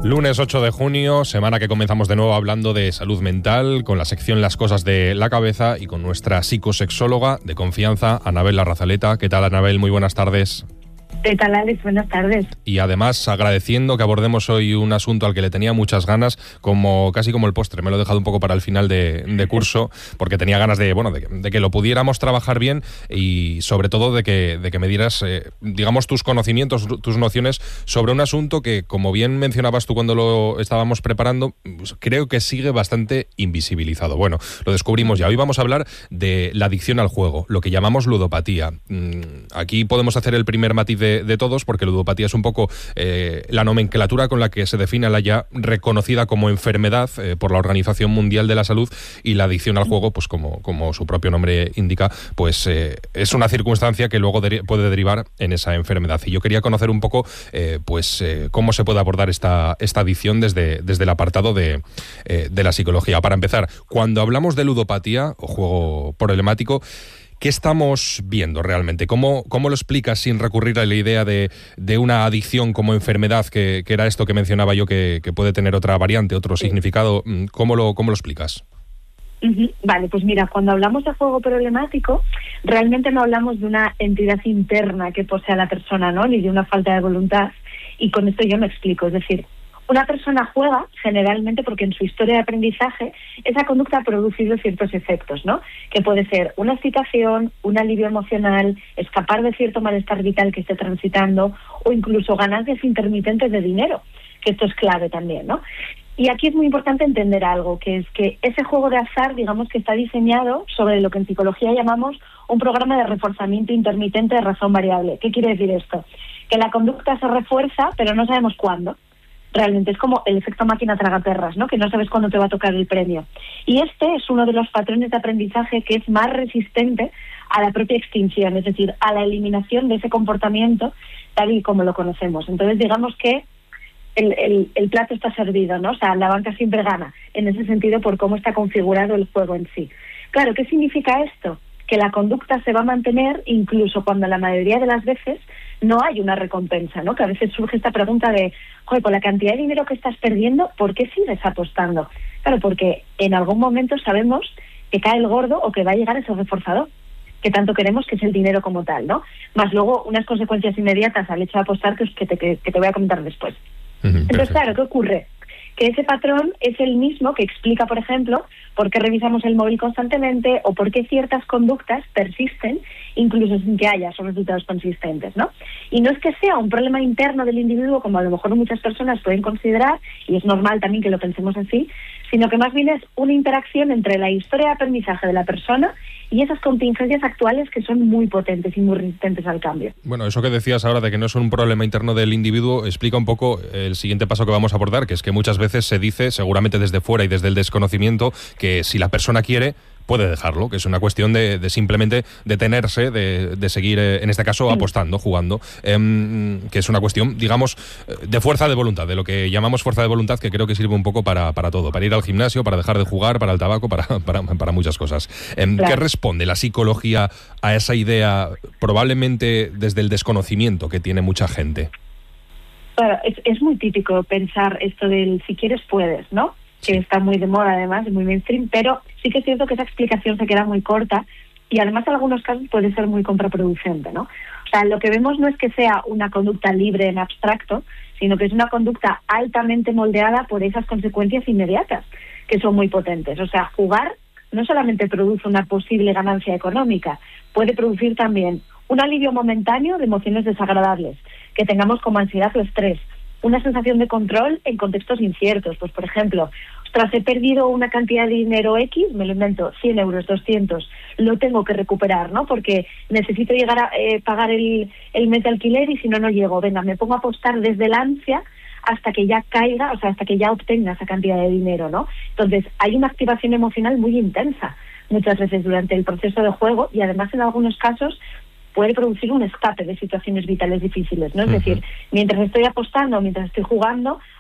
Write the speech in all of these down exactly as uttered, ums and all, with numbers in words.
Lunes ocho de junio, semana que comenzamos de nuevo hablando de salud mental, con la sección Las cosas de la cabeza y con nuestra psicosexóloga de confianza, Anabel Larrazaleta. ¿Qué tal, Anabel? Muy buenas tardes. ¿Qué tal, Alex? Buenas tardes. Y además agradeciendo que abordemos hoy un asunto al que le tenía muchas ganas, como casi como el postre. Me lo he dejado un poco para el final de, de curso, porque tenía ganas de, bueno, de, de que lo pudiéramos trabajar bien y sobre todo de que, de que me dieras, eh, digamos, tus conocimientos, tus nociones sobre un asunto que, como bien mencionabas tú cuando lo estábamos preparando, pues creo que sigue bastante invisibilizado. Bueno, lo descubrimos ya. Hoy vamos a hablar de la adicción al juego, lo que llamamos ludopatía. Aquí podemos hacer el primer matiz de De, de todos, porque ludopatía es un poco eh, la nomenclatura con la que se define la ya reconocida como enfermedad eh, por la Organización Mundial de la Salud, y la adicción al juego, pues como, como su propio nombre indica, pues eh, es una circunstancia que luego deri- puede derivar en esa enfermedad. Y yo quería conocer un poco eh, pues eh, cómo se puede abordar esta, esta adicción desde, desde el apartado de, eh, de la psicología. Para empezar, cuando hablamos de ludopatía o juego problemático, ¿qué estamos viendo realmente? ¿Cómo, cómo lo explicas sin recurrir a la idea de, de una adicción como enfermedad, que, que era esto que mencionaba yo, que, que puede tener otra variante, otro significado? ¿Cómo lo, cómo lo explicas? Uh-huh. Vale, pues mira, cuando hablamos de juego problemático, realmente no hablamos de una entidad interna que posea la persona, ¿no? Ni de una falta de voluntad. Y con esto yo me explico, es decir, una persona juega generalmente porque en su historia de aprendizaje esa conducta ha producido ciertos efectos, ¿no? Que puede ser una excitación, un alivio emocional, escapar de cierto malestar vital que esté transitando, o incluso ganancias intermitentes de dinero, que esto es clave también, ¿no? Y aquí es muy importante entender algo, que es que ese juego de azar, digamos que está diseñado sobre lo que en psicología llamamos un programa de reforzamiento intermitente de razón variable. ¿Qué quiere decir esto? Que la conducta se refuerza, pero no sabemos cuándo. Realmente es como el efecto máquina tragaperras, ¿no? Que no sabes cuándo te va a tocar el premio. Y este es uno de los patrones de aprendizaje que es más resistente a la propia extinción, es decir, a la eliminación de ese comportamiento tal y como lo conocemos. Entonces, digamos que el, el, el plato está servido, ¿no? O sea, la banca siempre gana, en ese sentido, por cómo está configurado el juego en sí. Claro, ¿qué significa esto? Que la conducta se va a mantener incluso cuando la mayoría de las veces no hay una recompensa, ¿no? Que a veces surge esta pregunta de, joder, con la cantidad de dinero que estás perdiendo, ¿por qué sigues apostando? Claro, porque en algún momento sabemos que cae el gordo o que va a llegar ese reforzador que tanto queremos, que es el dinero como tal, ¿no? Más luego unas consecuencias inmediatas al hecho de apostar que, que, te, que, que te voy a comentar después. Uh-huh, Entonces, claro, ¿qué ocurre? Que ese patrón es el mismo que explica, por ejemplo, por qué revisamos el móvil constantemente o por qué ciertas conductas persisten incluso sin que haya esos resultados consistentes, ¿no? Y no es que sea un problema interno del individuo, como a lo mejor muchas personas pueden considerar, y es normal también que lo pensemos así, sino que más bien es una interacción entre la historia de aprendizaje de la persona y esas contingencias actuales que son muy potentes y muy resistentes al cambio. Bueno, eso que decías ahora de que no es un problema interno del individuo explica un poco el siguiente paso que vamos a abordar, que es que muchas veces se dice, seguramente desde fuera y desde el desconocimiento, que si la persona quiere, puede dejarlo, que es una cuestión de, de simplemente detenerse, de, de seguir, eh, en este caso, apostando, jugando, eh, que es una cuestión, digamos, de fuerza de voluntad, de lo que llamamos fuerza de voluntad, que creo que sirve un poco para, para todo, para ir al gimnasio, para dejar de jugar, para el tabaco, para, para, para muchas cosas. Eh, claro. ¿Qué responde la psicología a esa idea, probablemente desde el desconocimiento que tiene mucha gente? Claro, es, es muy típico pensar esto del si quieres puedes, ¿no? Que está muy de moda además, muy mainstream, pero sí que es cierto que esa explicación se queda muy corta y además en algunos casos puede ser muy contraproducente, ¿no? O sea, lo que vemos no es que sea una conducta libre en abstracto, sino que es una conducta altamente moldeada por esas consecuencias inmediatas, que son muy potentes. O sea, jugar no solamente produce una posible ganancia económica, puede producir también un alivio momentáneo de emociones desagradables, que tengamos como ansiedad o estrés, una sensación de control en contextos inciertos. Pues, por ejemplo, ostras, he perdido una cantidad de dinero X, me lo invento, cien euros, doscientos, lo tengo que recuperar, ¿no? Porque necesito llegar a eh, pagar el, el mes de alquiler y si no, no llego. Venga, me pongo a apostar desde el ansia hasta que ya caiga, o sea, hasta que ya obtenga esa cantidad de dinero, ¿no? Entonces, hay una activación emocional muy intensa muchas veces durante el proceso de juego y además en algunos casos puede producir un escape de situaciones vitales difíciles, ¿no? Es uh-huh. decir, mientras estoy apostando, mientras estoy jugando,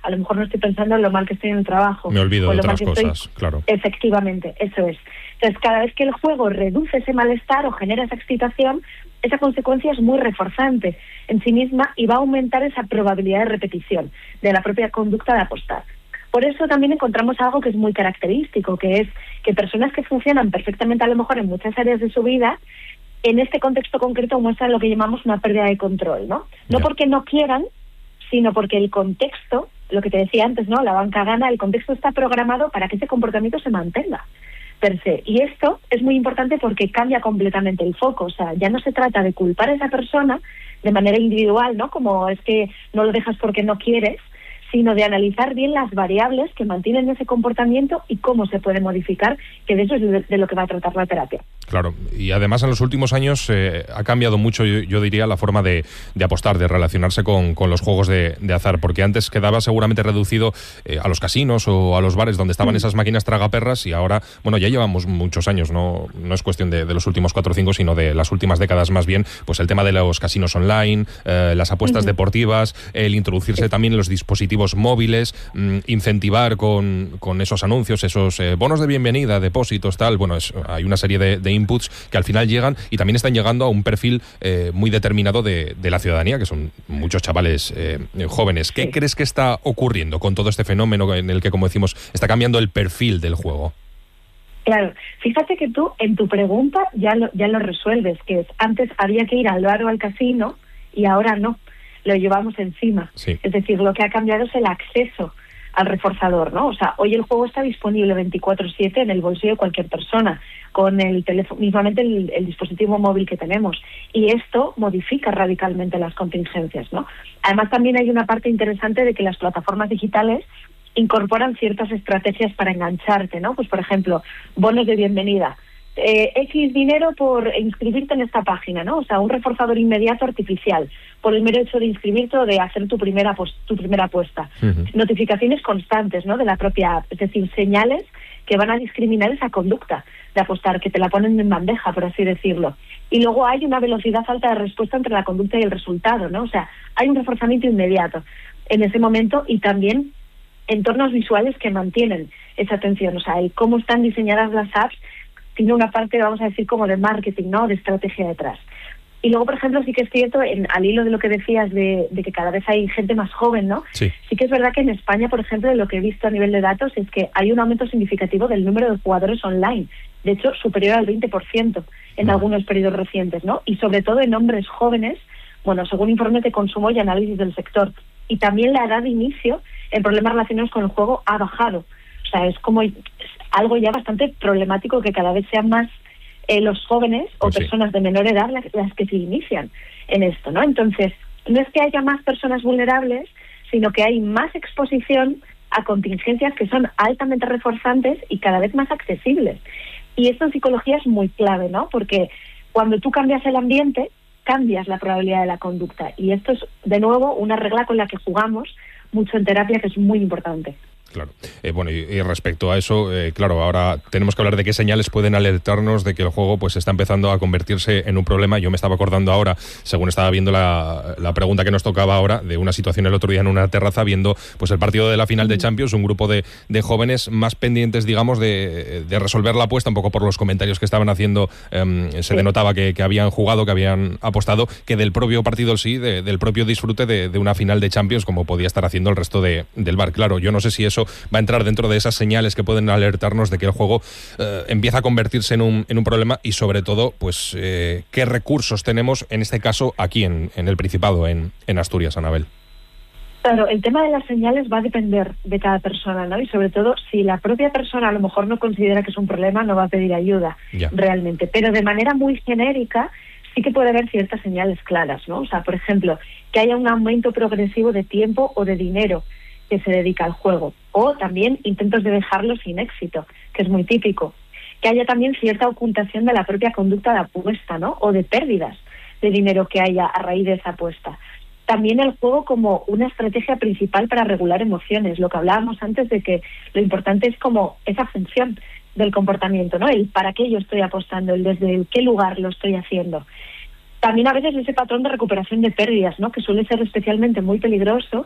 A lo mejor no estoy pensando en lo mal que estoy en el trabajo. Me olvido o de lo mal otras que estoy... cosas, claro. Efectivamente, eso es. Entonces, cada vez que el juego reduce ese malestar o genera esa excitación, esa consecuencia es muy reforzante en sí misma y va a aumentar esa probabilidad de repetición de la propia conducta de apostar. Por eso también encontramos algo que es muy característico, que es que personas que funcionan perfectamente a lo mejor en muchas áreas de su vida, en este contexto concreto muestran lo que llamamos una pérdida de control, ¿no? No Ya. porque no quieran, sino porque el contexto, lo que te decía antes, ¿no? La banca gana, el contexto está programado para que ese comportamiento se mantenga per se. Y esto es muy importante porque cambia completamente el foco. O sea, ya no se trata de culpar a esa persona de manera individual, ¿no? Como es que no lo dejas porque no quieres, sino de analizar bien las variables que mantienen ese comportamiento y cómo se puede modificar, que de eso es de, de lo que va a tratar la terapia. Claro, y además en los últimos años eh, ha cambiado mucho, yo, yo diría, la forma de, de apostar, de relacionarse con, con los juegos de, de azar, porque antes quedaba seguramente reducido eh, a los casinos o a los bares donde estaban mm. esas máquinas tragaperras, y ahora, bueno, ya llevamos muchos años, no, no es cuestión de, de los últimos cuatro o cinco, sino de las últimas décadas más bien, pues el tema de los casinos online, eh, las apuestas uh-huh. deportivas, el introducirse sí. también en los dispositivos móviles, mmm, incentivar con, con esos anuncios, esos eh, bonos de bienvenida, depósitos, tal, bueno, es, hay una serie de, de inputs que al final llegan y también están llegando a un perfil eh, muy determinado de, de la ciudadanía, que son muchos chavales eh, jóvenes. ¿Qué sí. crees que está ocurriendo con todo este fenómeno en el que, como decimos, está cambiando el perfil del juego? Claro, fíjate que tú en tu pregunta ya lo, ya lo resuelves, que es antes había que ir al bar o al casino y ahora no, lo llevamos encima. Sí. Es decir, lo que ha cambiado es el acceso al reforzador, ¿no? O sea, hoy el juego está disponible veinticuatro siete en el bolsillo de cualquier persona, con el teléfono, mismamente el, el dispositivo móvil que tenemos. Y esto modifica radicalmente las contingencias, ¿no? Además, también hay una parte interesante de que las plataformas digitales incorporan ciertas estrategias para engancharte, ¿no? Pues, por ejemplo, bonos de bienvenida. Eh, X dinero por inscribirte en esta página, ¿no? O sea, un reforzador inmediato artificial por el mero hecho de inscribirte o de hacer tu primera pues, tu primera apuesta. Uh-huh. Notificaciones constantes, ¿no? De la propia app, es decir, señales que van a discriminar esa conducta de apostar, que te la ponen en bandeja, por así decirlo. Y luego hay una velocidad alta de respuesta entre la conducta y el resultado, ¿no? O sea, hay un reforzamiento inmediato en ese momento y también entornos visuales que mantienen esa atención. O sea, el cómo están diseñadas las apps tiene una parte, vamos a decir, como de marketing, ¿no? De estrategia detrás. Y luego, por ejemplo, sí que es cierto, en, al hilo de lo que decías de, de que cada vez hay gente más joven, ¿no? Sí. Sí que es verdad que en España, por ejemplo, lo que he visto a nivel de datos es que hay un aumento significativo del número de jugadores online. De hecho, superior al veinte por ciento en no. algunos periodos recientes, ¿no? Y sobre todo en hombres jóvenes, bueno, según informes de consumo y análisis del sector. Y también la edad de inicio en problemas relacionados con el juego ha bajado. O sea, es como es algo ya bastante problemático que cada vez sean más eh, los jóvenes o pues sí. personas de menor edad las, las que se inician en esto, ¿no? Entonces, no es que haya más personas vulnerables, sino que hay más exposición a contingencias que son altamente reforzantes y cada vez más accesibles. Y esto en psicología es muy clave, ¿no? Porque cuando tú cambias el ambiente, cambias la probabilidad de la conducta. Y esto es, de nuevo, una regla con la que jugamos mucho en terapia, que es muy importante. Claro. Eh, bueno, y, y respecto a eso, eh, claro, ahora tenemos que hablar de qué señales pueden alertarnos de que el juego pues está empezando a convertirse en un problema. Yo me estaba acordando ahora, según estaba viendo la, la pregunta que nos tocaba ahora, de una situación el otro día en una terraza viendo pues el partido de la final de Champions, un grupo de, de jóvenes más pendientes, digamos, de, de resolver la apuesta, un poco por los comentarios que estaban haciendo, eh, se sí. denotaba que, que habían jugado, que habían apostado, que del propio partido sí, de, del propio disfrute de, de una final de Champions, como podía estar haciendo el resto de, del bar. Claro, yo no sé si eso va a entrar dentro de esas señales que pueden alertarnos de que el juego eh, empieza a convertirse en un, en un problema y sobre todo, pues, eh, qué recursos tenemos en este caso aquí en, en el Principado, en, en Asturias, Anabel. Claro, el tema de las señales va a depender de cada persona, ¿no? Y sobre todo, si la propia persona a lo mejor no considera que es un problema, no va a pedir ayuda ya. realmente. Pero de manera muy genérica, sí que puede haber ciertas señales claras, ¿no? O sea, por ejemplo, que haya un aumento progresivo de tiempo o de dinero que se dedica al juego, o también intentos de dejarlo sin éxito, que es muy típico. Que haya también cierta ocultación de la propia conducta de apuesta, ¿no? O de pérdidas de dinero que haya a raíz de esa apuesta. También el juego como una estrategia principal para regular emociones, lo que hablábamos antes de que lo importante es como esa función del comportamiento, ¿no? El para qué yo estoy apostando, el desde el qué lugar lo estoy haciendo. También a veces ese patrón de recuperación de pérdidas, ¿no? Que suele ser especialmente muy peligroso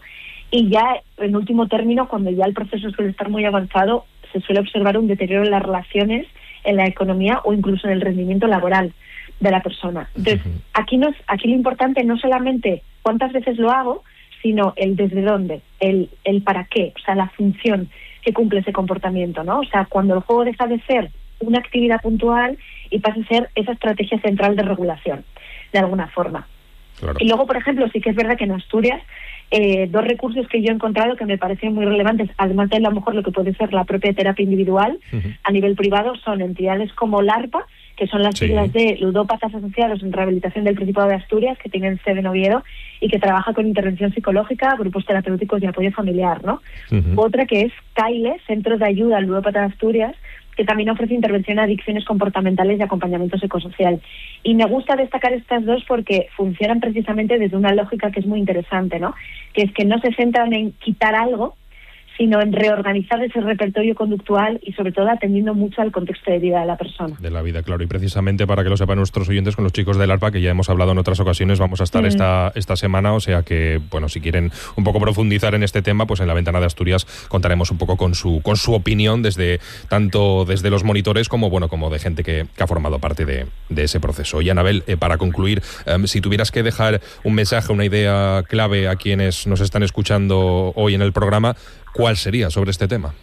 Y ya, en último término, cuando ya el proceso suele estar muy avanzado, se suele observar un deterioro en las relaciones, en la economía o incluso en el rendimiento laboral de la persona. Entonces, uh-huh. aquí, no es, aquí lo importante no solamente cuántas veces lo hago, sino el desde dónde, el, el para qué, o sea, la función que cumple ese comportamiento, ¿no? O sea, cuando el juego deja de ser una actividad puntual y pasa a ser esa estrategia central de regulación, de alguna forma. Claro. Y luego, por ejemplo, sí que es verdad que en Asturias, eh, dos recursos que yo he encontrado que me parecen muy relevantes, además de a lo mejor lo que puede ser la propia terapia individual, uh-huh. a nivel privado, son entidades como LARPA, que son las siglas sí. de Ludópatas Asociados en Rehabilitación del Principado de Asturias, que tienen sede en Oviedo y que trabaja con intervención psicológica, grupos terapéuticos y apoyo familiar, ¿no? Uh-huh. Otra que es CAILE, Centro de Ayuda al Ludópata de Asturias, que también ofrece intervención a adicciones comportamentales y acompañamiento psicosocial. Y me gusta destacar estas dos porque funcionan precisamente desde una lógica que es muy interesante, ¿no? Que es que no se centran en quitar algo, sino en reorganizar ese repertorio conductual y sobre todo atendiendo mucho al contexto de vida de la persona. De la vida, claro. Y precisamente para que lo sepan nuestros oyentes, con los chicos del ARPA, que ya hemos hablado en otras ocasiones, vamos a estar mm. esta, esta semana, o sea que, bueno, si quieren un poco profundizar en este tema, pues en la Ventana de Asturias contaremos un poco con su con su opinión, desde tanto desde los monitores como, bueno, como de gente que, que ha formado parte de, de ese proceso. Y Anabel, eh, para concluir, eh, si tuvieras que dejar un mensaje, una idea clave a quienes nos están escuchando hoy en el programa, ¿cuál sería sobre este tema?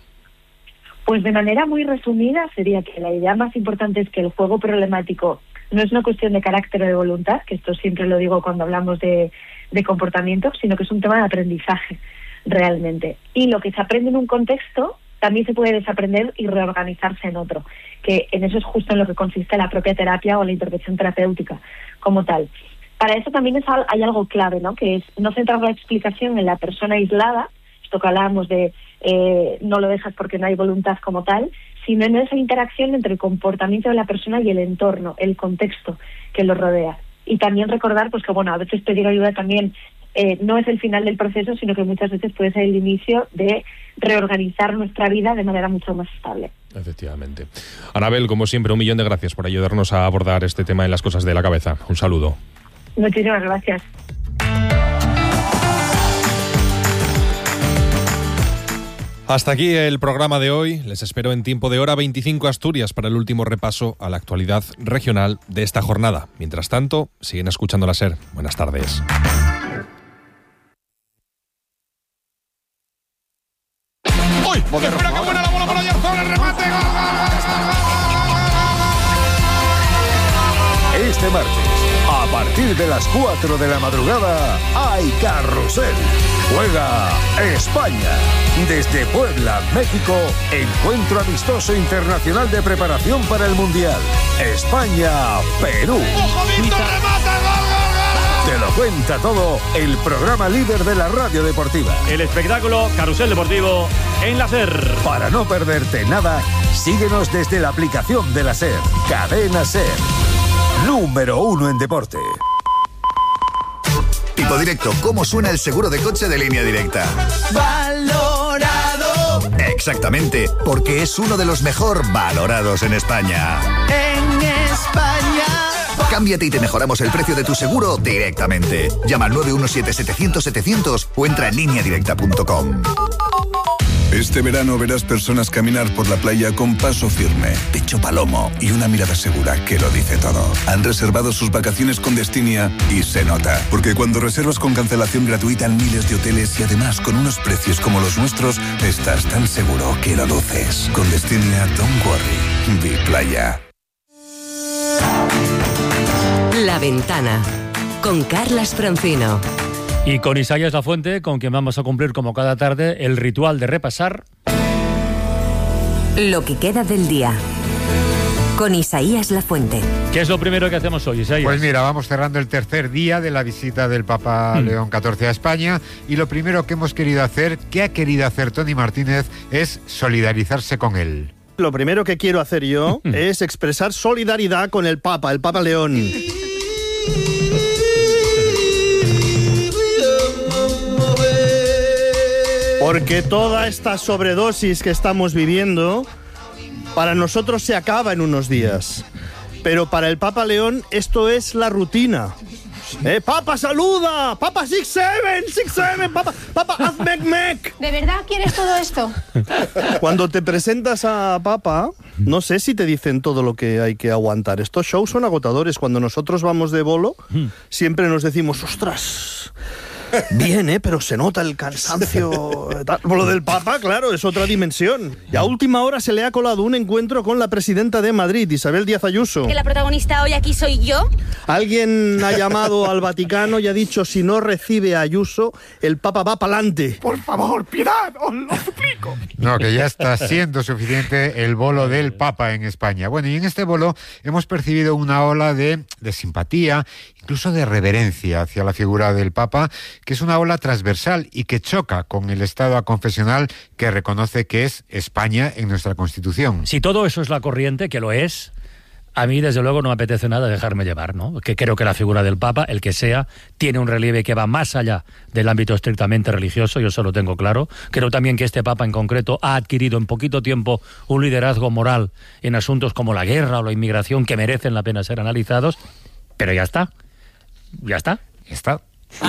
Pues de manera muy resumida sería que la idea más importante es que el juego problemático no es una cuestión de carácter o de voluntad, que esto siempre lo digo cuando hablamos de, de comportamiento, sino que es un tema de aprendizaje realmente. Y lo que se aprende en un contexto también se puede desaprender y reorganizarse en otro, que en eso es justo en lo que consiste la propia terapia o la intervención terapéutica como tal. Para eso también es, hay algo clave, ¿no? Que es no centrar la explicación en la persona aislada, esto que hablábamos de eh, no lo dejas porque no hay voluntad como tal, sino en esa interacción entre el comportamiento de la persona y el entorno, el contexto que lo rodea. Y también recordar pues que bueno, a veces pedir ayuda también eh, no es el final del proceso, sino que muchas veces puede ser el inicio de reorganizar nuestra vida de manera mucho más estable. Efectivamente. Anabel, como siempre, un millón de gracias por ayudarnos a abordar este tema en Las Cosas de la Cabeza. Un saludo. Muchísimas gracias. Hasta aquí el programa de hoy. Les espero en tiempo de hora veinticinco Asturias para el último repaso a la actualidad regional de esta jornada. Mientras tanto, siguen escuchando la SER. Buenas tardes. ¡Uy! ¡Espera que buena la bola para Oyarzún! ¡El remate! ¡Gol, gol, gol! Este martes, a partir de las cuatro de la madrugada, hay carrusel. Juega España. Desde Puebla, México, encuentro amistoso internacional de preparación para el Mundial. España-Perú. ¡Ojo, remata! ¡Gol, gol, gol! Te lo cuenta todo el programa líder de la radio deportiva. El espectáculo Carrusel Deportivo en la SER. Para no perderte nada, síguenos desde la aplicación de la SER. Cadena SER. Número uno en deporte. Tipo Directo, ¿cómo suena el seguro de coche de Línea Directa? ¡Valorado! Exactamente, porque es uno de los mejor valorados en España. En España. Cámbiate y te mejoramos el precio de tu seguro directamente. Llama al nueve uno siete, setecientos, setecientos o entra en línea directa punto com. Este verano verás personas caminar por la playa con paso firme, pecho palomo y una mirada segura que lo dice todo. Han reservado sus vacaciones con Destinia y se nota, porque cuando reservas con cancelación gratuita en miles de hoteles y además con unos precios como los nuestros, estás tan seguro que lo luces. Con Destinia, don't worry, vi playa. La Ventana, con Carlas Francino. Y con Isaías Lafuente, con quien vamos a cumplir como cada tarde el ritual de repasar lo que queda del día. Con Isaías Lafuente. ¿Qué es lo primero que hacemos hoy, Isaías? Pues mira, vamos cerrando el tercer día de la visita del Papa mm. León catorce a España, y lo primero que hemos querido hacer, que ha querido hacer Tony Martínez, es solidarizarse con él. Lo primero que quiero hacer yo mm. es expresar solidaridad con el Papa, el Papa León. Porque toda esta sobredosis que estamos viviendo, para nosotros se acaba en unos días. Pero para el Papa León esto es la rutina. Eh, Papa, saluda. Papa, six seven, six seven. Papa, Papa, haz mec, mec. ¿De verdad quieres todo esto? Cuando te presentas a Papa, no sé si te dicen todo lo que hay que aguantar. Estos shows son agotadores. Cuando nosotros vamos de bolo, siempre nos decimos, ostras, bien, ¿eh? Pero se nota el cansancio. Lo del Papa, claro, es otra dimensión. Y a última hora se le ha colado un encuentro con la presidenta de Madrid, Isabel Díaz Ayuso. ¿Que la protagonista hoy aquí soy yo? Alguien ha llamado al Vaticano y ha dicho, si no recibe a Ayuso, el Papa va pa'lante. Por favor, piedad, os lo suplico. No, que ya está siendo suficiente el bolo del Papa en España. Bueno, y en este bolo hemos percibido una ola de, de simpatía, incluso de reverencia hacia la figura del Papa, que es una ola transversal y que choca con el Estado aconfesional que reconoce que es España en nuestra Constitución. Si todo eso es la corriente, que lo es, a mí desde luego no me apetece nada dejarme llevar, ¿no? Que creo que la figura del Papa, el que sea, tiene un relieve que va más allá del ámbito estrictamente religioso, yo eso lo tengo claro. Creo también que este Papa en concreto ha adquirido en poquito tiempo un liderazgo moral en asuntos como la guerra o la inmigración que merecen la pena ser analizados, pero ya está. Ya está. Ya está.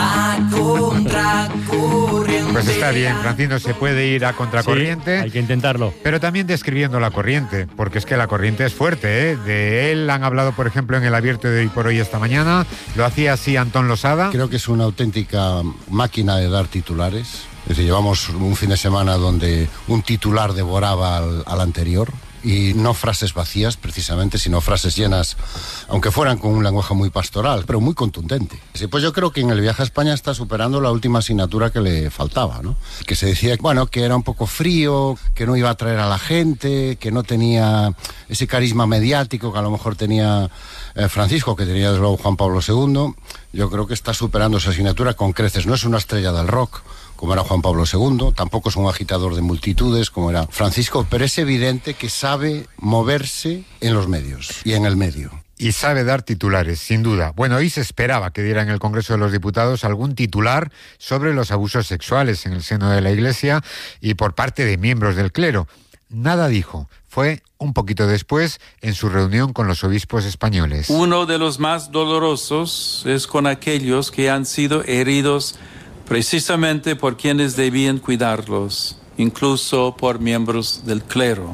Pues está bien, Francino, se puede ir a contracorriente. Sí, hay que intentarlo. Pero también describiendo la corriente, porque es que la corriente es fuerte, ¿eh? De él han hablado, por ejemplo, en el Abierto de Hoy por Hoy esta mañana. Lo hacía así Antón Losada. Creo que es una auténtica máquina de dar titulares. Es decir, llevamos un fin de semana donde un titular devoraba al, al anterior. Y no frases vacías, precisamente, sino frases llenas, aunque fueran con un lenguaje muy pastoral, pero muy contundente. Sí, pues yo creo que en el viaje a España está superando la última asignatura que le faltaba, ¿no? Que se decía, bueno, que era un poco frío, que no iba a atraer a la gente, que no tenía ese carisma mediático que a lo mejor tenía eh, Francisco, que tenía desde luego Juan Pablo segundo. Yo creo que está superando esa asignatura con creces. No es una estrella del rock, como era Juan Pablo segundo, tampoco es un agitador de multitudes, como era Francisco, pero es evidente que sabe moverse en los medios y en el medio. Y sabe dar titulares, sin duda. Bueno, hoy se esperaba que diera en el Congreso de los Diputados algún titular sobre los abusos sexuales en el seno de la Iglesia y por parte de miembros del clero. Nada dijo. Fue un poquito después en su reunión con los obispos españoles. Uno de los más dolorosos es con aquellos que han sido heridos precisamente por quienes debían cuidarlos, incluso por miembros del clero.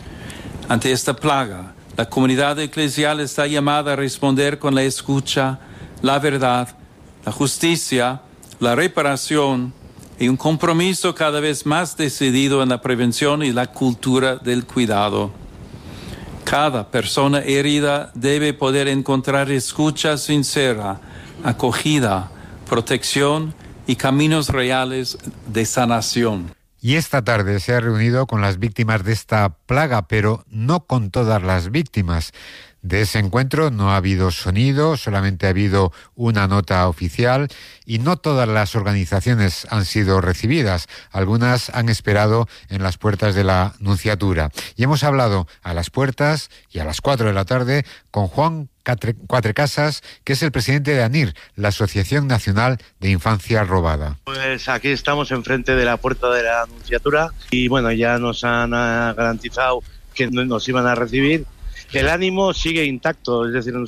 Ante esta plaga, la comunidad eclesial está llamada a responder con la escucha, la verdad, la justicia, la reparación y un compromiso cada vez más decidido en la prevención y la cultura del cuidado. Cada persona herida debe poder encontrar escucha sincera, acogida, protección y caminos reales de sanación. Y esta tarde se ha reunido con las víctimas de esta plaga, pero no con todas las víctimas. De ese encuentro no ha habido sonido, solamente ha habido una nota oficial y no todas las organizaciones han sido recibidas. Algunas han esperado en las puertas de la Nunciatura. Y hemos hablado a las puertas y a las cuatro de la tarde con Juan Cuatrecasas, que es el presidente de ANIR, la Asociación Nacional de Infancia Robada. Pues aquí estamos enfrente de la puerta de la Nunciatura y bueno, ya nos han garantizado que nos iban a recibir. El ánimo sigue intacto, es decir,